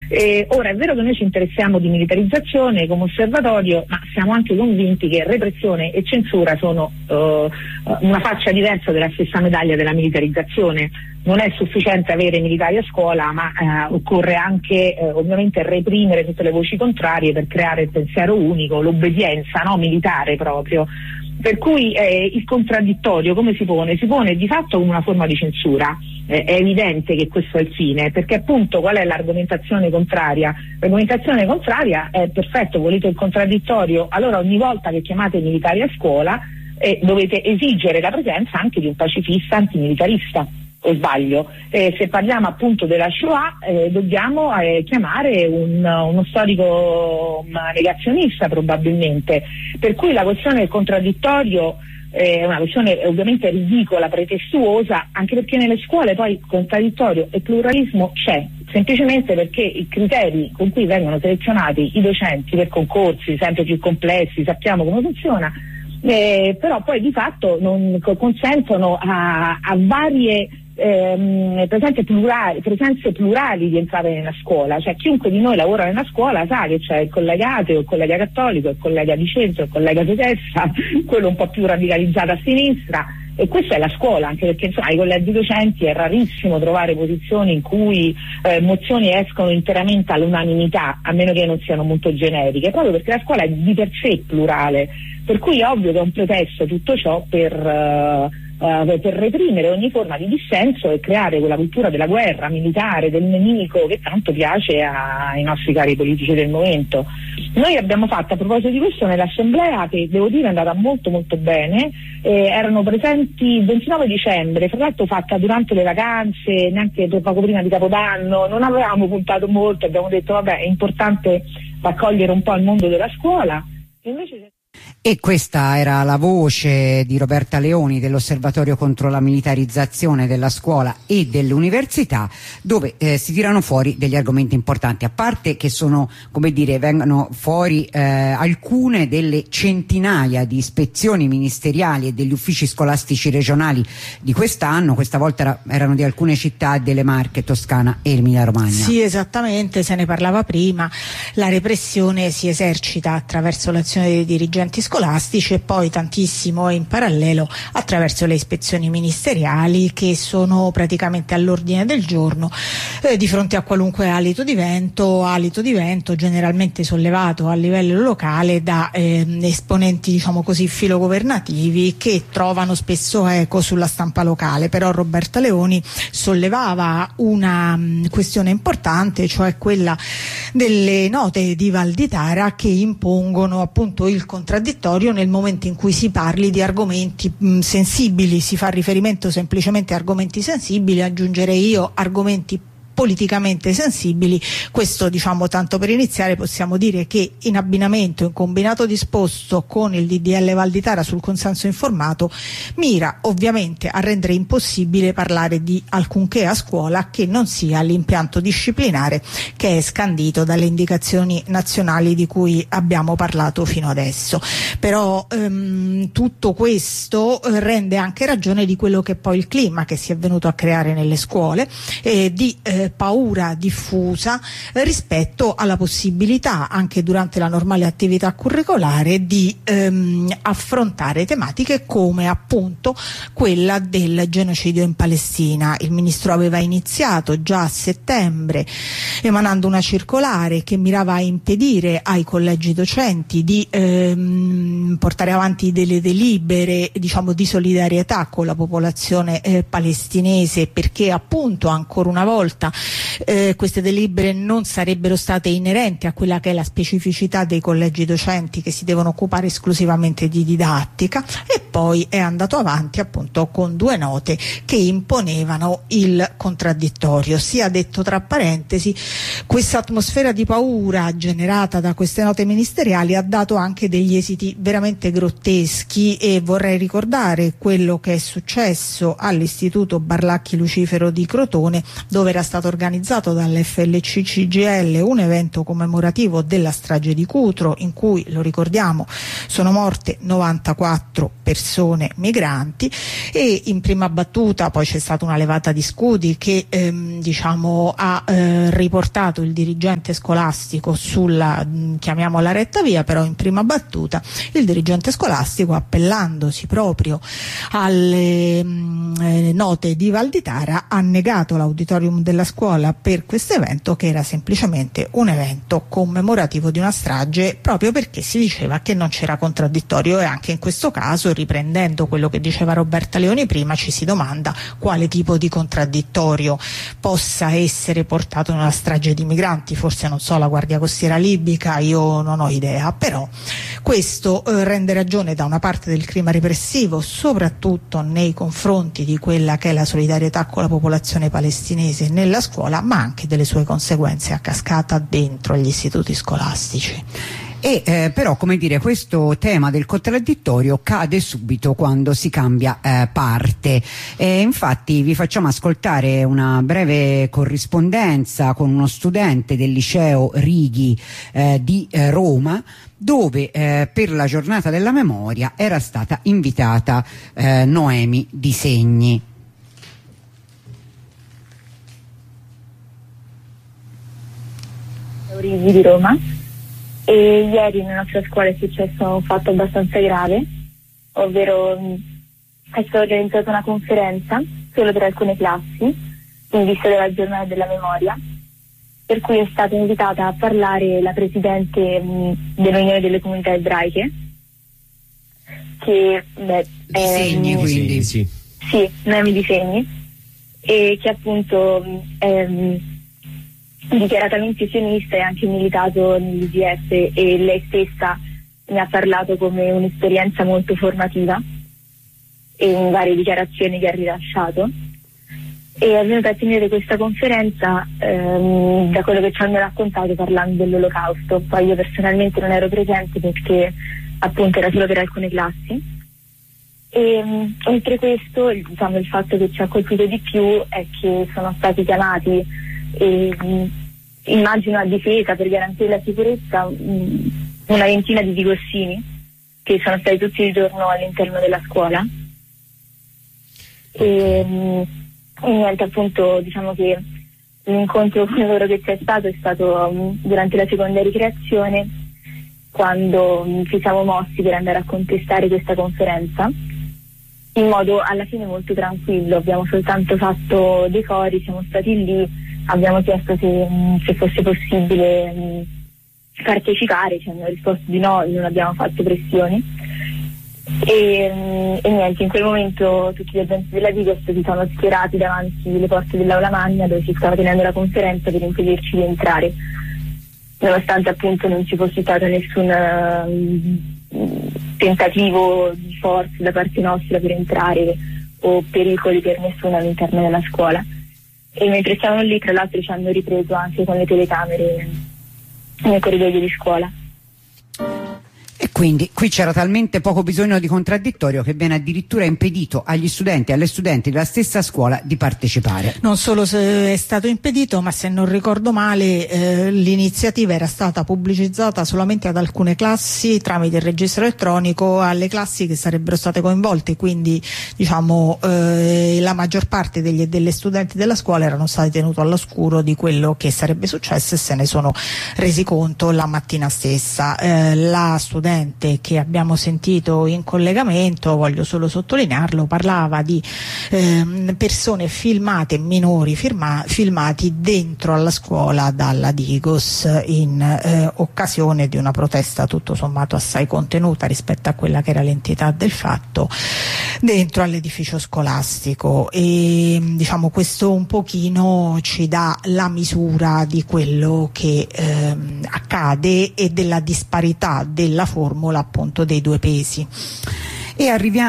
Ora è vero che noi ci interessiamo di militarizzazione come osservatorio, ma siamo anche convinti che repressione e censura sono una faccia diversa della stessa medaglia della militarizzazione. Non è sufficiente avere militari a scuola, ma occorre anche ovviamente reprimere tutte le voci contrarie per creare il pensiero unico, l'obbedienza, no, militare proprio. Per cui il contraddittorio come si pone? Si pone di fatto come una forma di censura. È evidente che questo è il fine, perché appunto qual è l'argomentazione contraria? L'argomentazione contraria è: perfetto, volete il contraddittorio, allora ogni volta che chiamate i militari a scuola dovete esigere la presenza anche di un pacifista antimilitarista. O sbaglio? Se parliamo appunto della Shoah dobbiamo chiamare uno storico negazionista probabilmente, per cui la questione del contraddittorio è una questione ovviamente ridicola, pretestuosa, anche perché nelle scuole poi contraddittorio e pluralismo c'è, semplicemente perché i criteri con cui vengono selezionati i docenti per concorsi sempre più complessi, sappiamo come funziona, però poi di fatto non consentono a varie presenze plurali di entrare nella scuola. Cioè chiunque di noi lavora nella scuola sa che c'è il collega ateo, il collega cattolico, il collega di centro, il collega di destra, quello un po' più radicalizzato a sinistra, e questa è la scuola, anche perché insomma ai collegi docenti è rarissimo trovare posizioni in cui mozioni escono interamente all'unanimità, a meno che non siano molto generiche, proprio perché la scuola è di per sé plurale, per cui è ovvio che è un pretesto tutto ciò per reprimere ogni forma di dissenso e creare quella cultura della guerra militare, del nemico, che tanto piace ai nostri cari politici del momento. Noi abbiamo fatto, a proposito di questo, nell'assemblea, che devo dire è andata molto molto bene, erano presenti il 29 dicembre, fra l'altro fatta durante le vacanze, neanche poco prima di Capodanno, non avevamo puntato molto, abbiamo detto vabbè, è importante raccogliere un po' il mondo della scuola, e invece... E questa era la voce di Roberta Leoni dell'Osservatorio contro la militarizzazione della scuola e dell'università, dove si tirano fuori degli argomenti importanti, a parte che sono, come dire, vengono fuori alcune delle centinaia di ispezioni ministeriali e degli uffici scolastici regionali di quest'anno. Questa volta erano di alcune città delle Marche, Toscana e Emilia Romagna. Sì, esattamente, se ne parlava prima. La repressione si esercita attraverso l'azione dei dirigenti scolastici e poi tantissimo in parallelo attraverso le ispezioni ministeriali, che sono praticamente all'ordine del giorno di fronte a qualunque alito di vento generalmente sollevato a livello locale da esponenti, diciamo così, filogovernativi, che trovano spesso eco sulla stampa locale. Però Roberta Leoni sollevava una questione importante, cioè quella delle note di Valditara che impongono appunto il contraddittorio nel momento in cui si parli di argomenti sensibili. Si fa riferimento semplicemente a argomenti sensibili, aggiungerei io argomenti politicamente sensibili. Questo, diciamo, tanto per iniziare, possiamo dire che in abbinamento, in combinato disposto con il DDL Valditara sul consenso informato, mira ovviamente a rendere impossibile parlare di alcunché a scuola che non sia l'impianto disciplinare che è scandito dalle indicazioni nazionali di cui abbiamo parlato fino adesso. Però tutto questo rende anche ragione di quello che è poi il clima che si è venuto a creare nelle scuole, di paura diffusa rispetto alla possibilità, anche durante la normale attività curricolare, di affrontare tematiche come appunto quella del genocidio in Palestina. Il ministro aveva iniziato già a settembre emanando una circolare che mirava a impedire ai collegi docenti di portare avanti delle delibere, diciamo, di solidarietà con la popolazione palestinese, perché appunto ancora una volta queste delibere non sarebbero state inerenti a quella che è la specificità dei collegi docenti, che si devono occupare esclusivamente di didattica. E poi è andato avanti appunto con due note che imponevano il contraddittorio. Sia detto tra parentesi, questa atmosfera di paura generata da queste note ministeriali ha dato anche degli esiti veramente grotteschi, e vorrei ricordare quello che è successo all'Istituto Barlacchi Lucifero di Crotone, dove era stato stato organizzato dall'FLC CGIL un evento commemorativo della strage di Cutro, in cui, lo ricordiamo, sono morte 94 persone migranti, e in prima battuta poi c'è stata una levata di scudi che ha riportato il dirigente scolastico sulla, chiamiamola retta via, però in prima battuta il dirigente scolastico, appellandosi proprio alle note di Valditara, ha negato l'auditorium della scuola per questo evento, che era semplicemente un evento commemorativo di una strage, proprio perché si diceva che non c'era contraddittorio. E anche in questo caso, riprendendo quello che diceva Roberta Leoni prima, ci si domanda quale tipo di contraddittorio possa essere portato in una strage di migranti. Forse, non so, la Guardia Costiera libica, io non ho idea, però questo rende ragione da una parte del clima repressivo, soprattutto nei confronti di quella che è la solidarietà con la popolazione palestinese nella scuola, ma anche delle sue conseguenze a cascata dentro gli istituti scolastici. Però, come dire, questo tema del contraddittorio cade subito quando si cambia parte. Infatti vi facciamo ascoltare una breve corrispondenza con uno studente del liceo Righi di Roma, dove per la giornata della memoria era stata invitata Noemi Di Segni. Righi di Roma. E ieri nella nostra scuola è successo un fatto abbastanza grave, ovvero è stata organizzata una conferenza solo per alcune classi in vista della giornata della memoria, per cui è stata invitata a parlare la presidente dell'Unione delle Comunità Ebraiche, che Di Segni, quindi sì, Noemi Di Segni, e che appunto dichiaratamente sionista e anche militato nell'IDF, e lei stessa ne ha parlato come un'esperienza molto formativa e in varie dichiarazioni che ha rilasciato. E è venuta a tenere questa conferenza da quello che ci hanno raccontato, parlando dell'Olocausto. Poi io personalmente non ero presente perché appunto era solo per alcune classi. E oltre questo, diciamo, il fatto che ci ha colpito di più è che sono stati chiamati, immagino a difesa, per garantire la sicurezza, una ventina di digossini che sono stati tutti il giorno all'interno della scuola. E niente, appunto, diciamo che l'incontro con loro che c'è stato è stato durante la seconda ricreazione, quando ci siamo mossi per andare a contestare questa conferenza in modo alla fine molto tranquillo. Abbiamo soltanto fatto dei cori, siamo stati lì, abbiamo chiesto se fosse possibile partecipare, ci hanno risposto di no, non abbiamo fatto pressioni, e niente, in quel momento tutti gli agenti della Digos si sono schierati davanti le porte dell'aula magna dove si stava tenendo la conferenza per impedirci di entrare, nonostante appunto non ci fosse stato nessun tentativo di forza da parte nostra per entrare o pericoli per nessuno all'interno della scuola. E mentre stavano lì, tra l'altro, ci hanno ripreso anche con le telecamere nel corridoio di scuola. E quindi qui c'era talmente poco bisogno di contraddittorio che viene addirittura impedito agli studenti e alle studenti della stessa scuola di partecipare. Non solo è stato impedito, ma se non ricordo male l'iniziativa era stata pubblicizzata solamente ad alcune classi tramite il registro elettronico, alle classi che sarebbero state coinvolte, quindi diciamo la maggior parte delle studenti della scuola erano stati tenuti all'oscuro di quello che sarebbe successo e se ne sono resi conto la mattina stessa. La studente che abbiamo sentito in collegamento, voglio solo sottolinearlo, parlava di persone filmate, minori filmati dentro alla scuola dalla Digos in occasione di una protesta tutto sommato assai contenuta rispetto a quella che era l'entità del fatto dentro all'edificio scolastico. E diciamo questo un pochino ci dà la misura di quello che accade e della disparità della formula appunto dei due pesi. E arriviamo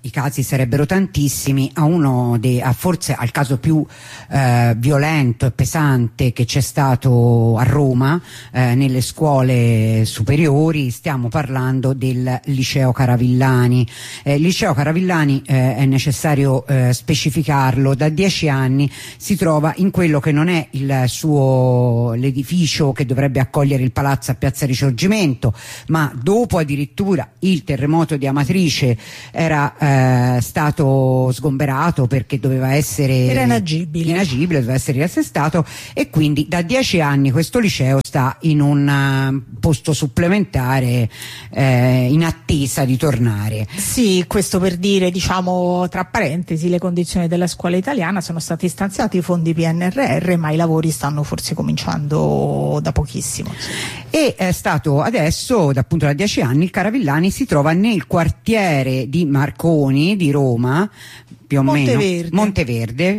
i casi sarebbero tantissimi, forse al caso più violento e pesante che c'è stato a Roma nelle scuole superiori. Stiamo parlando del liceo Caravillani. Liceo Caravillani, è necessario specificarlo, da 10 anni si trova in quello che non è l'edificio che dovrebbe accogliere il palazzo a Piazza Risorgimento, ma dopo addirittura il terremoto di Amatrice era stato sgomberato perché doveva essere inagibile, doveva essere riassestato, e quindi da 10 anni questo liceo sta in un posto supplementare in attesa di tornare. Sì, questo per dire, diciamo tra parentesi, le condizioni della scuola italiana: sono stati stanziati i fondi PNRR, ma i lavori stanno forse cominciando da pochissimo. E è stato adesso, appunto da 10 anni, il Caravillani si trova nel quartiere di Marconi di Roma, più o meno Monteverde,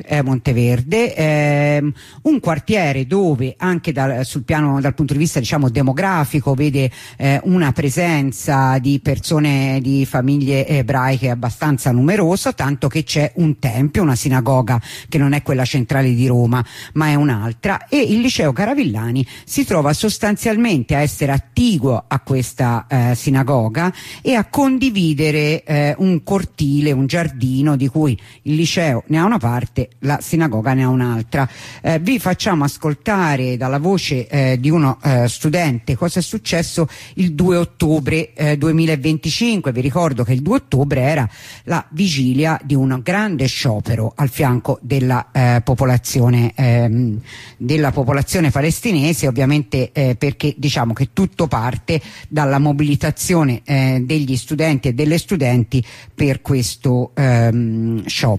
un quartiere dove anche dal punto di vista, diciamo, demografico vede una presenza di persone, di famiglie ebraiche abbastanza numerosa, tanto che c'è un tempio, una sinagoga che non è quella centrale di Roma ma è un'altra, e il liceo Caravillani si trova sostanzialmente a essere attiguo a questa sinagoga e a condividere un cortile, un giardino, di cui il liceo ne ha una parte, la sinagoga ne ha un'altra. Vi facciamo ascoltare dalla voce di uno studente cosa è successo il 2 ottobre 2025. Vi ricordo che il 2 ottobre era la vigilia di un grande sciopero al fianco della popolazione palestinese, ovviamente perché diciamo che tutto parte dalla mobilitazione degli studenti e delle studenti per questo sciopero.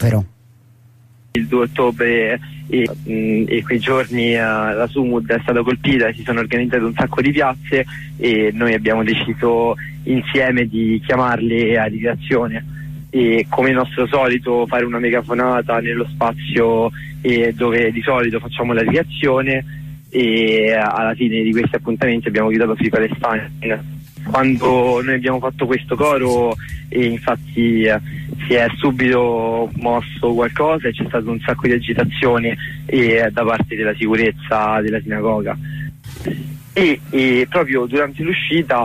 Il 2 ottobre e quei giorni la Sumud è stata colpita, si sono organizzate un sacco di piazze e noi abbiamo deciso insieme di chiamarle a rivelazione e, come nostro solito, fare una megafonata nello spazio dove di solito facciamo la rivelazione, e alla fine di questi appuntamenti abbiamo gridato Free Palestine. Quando noi abbiamo fatto questo coro, infatti si è subito mosso qualcosa e c'è stato un sacco di agitazione da parte della sicurezza della sinagoga, e proprio durante l'uscita,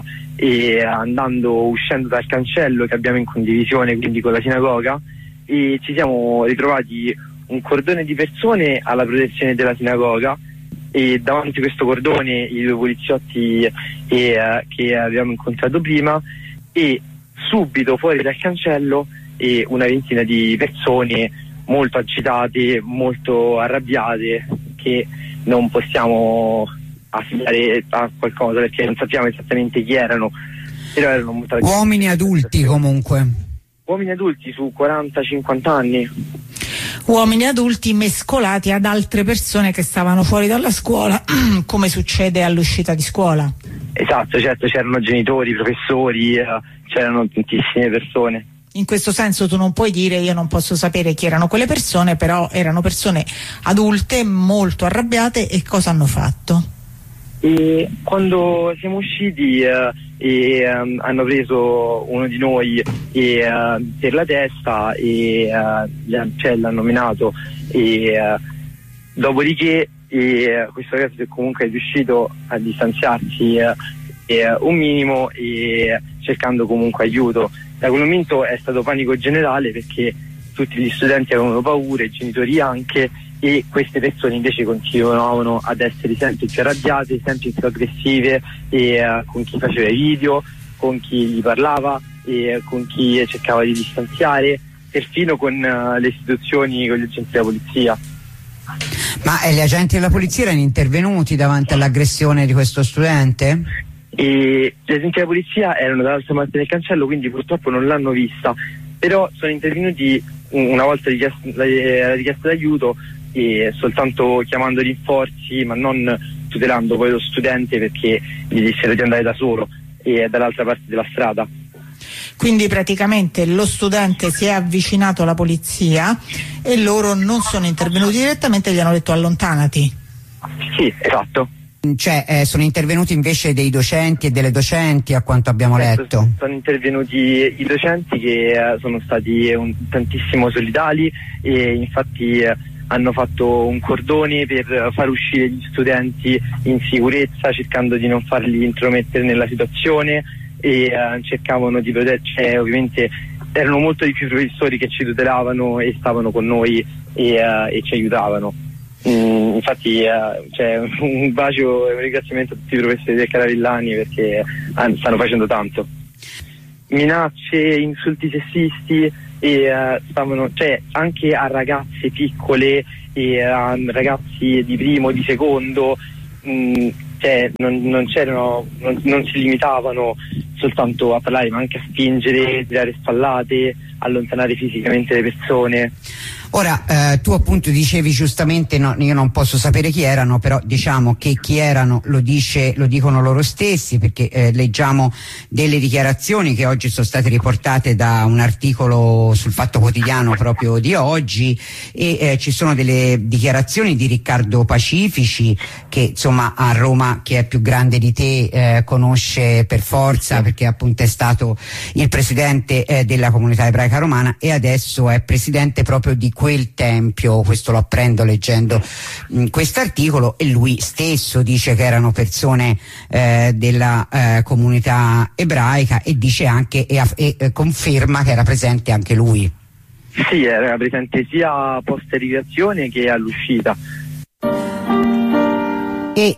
uscendo dal cancello che abbiamo in condivisione quindi con la sinagoga, ci siamo ritrovati un cordone di persone alla protezione della sinagoga, e davanti a questo cordone i 2 poliziotti che avevamo incontrato prima, e subito fuori dal cancello una ventina di persone molto agitate, molto arrabbiate, che non possiamo affidare a qualcosa perché non sappiamo esattamente chi erano, però erano molto uomini adulti, comunque uomini adulti su 40-50 anni. Uomini adulti mescolati ad altre persone che stavano fuori dalla scuola, come succede all'uscita di scuola. Esatto, certo, c'erano genitori, professori, c'erano tantissime persone. In questo senso tu non puoi dire io non posso sapere chi erano quelle persone, però erano persone adulte molto arrabbiate. E cosa hanno fatto? E quando siamo usciti hanno preso uno di noi per la testa e l'hanno menato, e dopodiché questo ragazzo comunque è riuscito a distanziarsi un minimo, cercando comunque aiuto. Da quel momento è stato panico generale perché tutti gli studenti avevano paura, i genitori anche, e queste persone invece continuavano ad essere sempre più arrabbiate, sempre più aggressive, con chi faceva i video, con chi gli parlava e con chi cercava di distanziare, perfino con le istituzioni, con gli agenti della polizia. Ma gli agenti della polizia erano intervenuti davanti all'aggressione di questo studente? E gli agenti della polizia erano dall'altra parte del cancello, quindi purtroppo non l'hanno vista, però sono intervenuti una volta la richiesta d'aiuto, e soltanto chiamando rinforzi, ma non tutelando poi lo studente, perché gli dissero di andare da solo e dall'altra parte della strada. Quindi praticamente lo studente si è avvicinato alla polizia e loro non sono intervenuti direttamente, gli hanno detto allontanati. Sì, esatto. Cioè sono intervenuti invece dei docenti e delle docenti, a quanto abbiamo letto? Sono intervenuti i docenti che sono stati tantissimo solidali e infatti hanno fatto un cordone per far uscire gli studenti in sicurezza, cercando di non farli intromettere nella situazione e cercavano di proteggere. Ovviamente erano molto di più professori che ci tutelavano e stavano con noi e ci aiutavano. Infatti c'è un bacio e un ringraziamento a tutti i professori del Caravillani, perché stanno facendo tanto. Minacce, insulti sessisti e anche a ragazze piccole e a ragazzi di primo, di secondo, non si limitavano soltanto a parlare, ma anche a spingere, tirare spallate, allontanare fisicamente le persone. Ora, tu appunto dicevi giustamente, no, io non posso sapere chi erano, però diciamo che chi erano lo dicono loro stessi, perché leggiamo delle dichiarazioni che oggi sono state riportate da un articolo sul Fatto Quotidiano proprio di oggi, e ci sono delle dichiarazioni di Riccardo Pacifici, che insomma a Roma, che è più grande di te, conosce per forza, perché appunto è stato il presidente della comunità ebraica romana e adesso è presidente proprio di quel tempio. Questo lo apprendo leggendo quest'articolo, e lui stesso dice che erano persone della comunità ebraica, e dice anche e conferma che era presente anche lui. Sì, era presente sia post rigrazione che all'uscita. E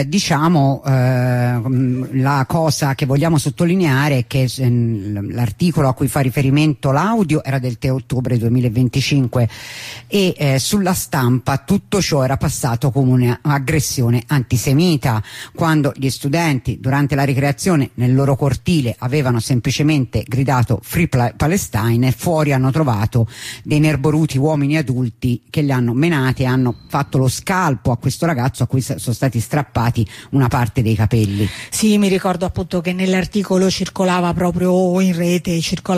la cosa che vogliamo sottolineare è che l'articolo a cui fa riferimento l'audio era del 3 ottobre 2025 e sulla stampa tutto ciò era passato come un'aggressione antisemita, quando gli studenti durante la ricreazione nel loro cortile avevano semplicemente gridato Free Palestine, e fuori hanno trovato dei nerboruti uomini adulti che li hanno menati e hanno fatto lo scalpo a questo ragazzo, a cui sono stati strappati una parte dei capelli. Sì, mi ricordo appunto che nell'articolo circolava proprio in rete,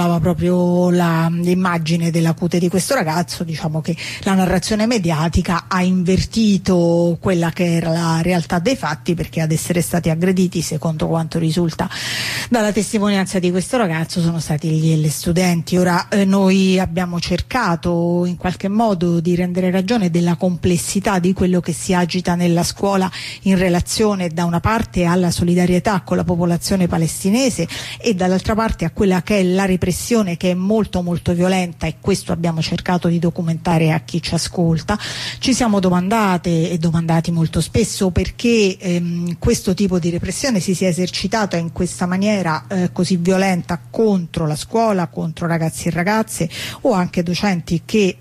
l'immagine della cute di questo ragazzo. Diciamo che la narrazione mediatica ha invertito quella che era la realtà dei fatti, perché ad essere stati aggrediti, secondo quanto risulta dalla testimonianza di questo ragazzo, sono stati gli studenti. Ora noi abbiamo cercato in qualche modo di rendere ragione della complessità di quello che si agita nella scuola in relazione da una parte alla solidarietà con la popolazione palestinese e dall'altra parte a quella che è la repressione, che è molto molto violenta, e questo abbiamo cercato di documentare a chi ci ascolta. Ci siamo domandate e domandati molto spesso perché questo tipo di repressione si sia esercitata in questa maniera così violenta contro la scuola, contro ragazzi e ragazze o anche docenti che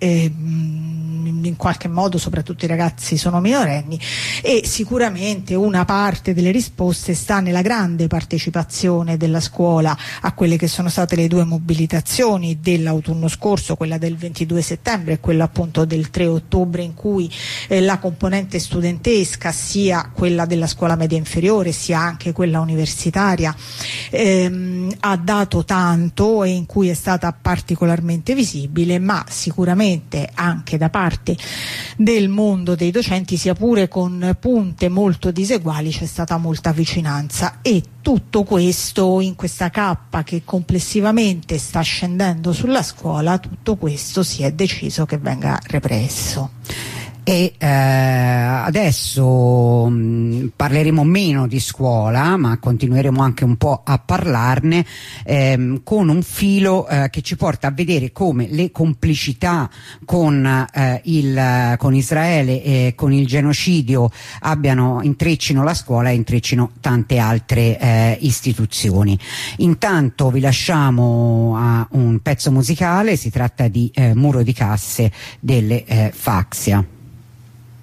in qualche modo, soprattutto i ragazzi, sono minorenni, e sicuramente una parte delle risposte sta nella grande partecipazione della scuola a quelle che sono state le due mobilitazioni dell'autunno scorso, quella del 22 settembre e quella appunto del 3 ottobre, in cui la componente studentesca, sia quella della scuola media inferiore sia anche quella universitaria, ha dato tanto e in cui è stata particolarmente visibile, ma sicuramente anche da parte del mondo dei docenti, sia pure con punte molto diseguali, c'è stata molta vicinanza. E tutto questo in questa cappa che complessivamente sta scendendo sulla scuola, tutto questo si è deciso che venga represso. E adesso parleremo meno di scuola, ma continueremo anche un po' a parlarne, con un filo che ci porta a vedere come le complicità con Israele e con il genocidio intreccino la scuola e intreccino tante altre istituzioni. Intanto vi lasciamo a un pezzo musicale, si tratta di Muro di casse delle Faxia.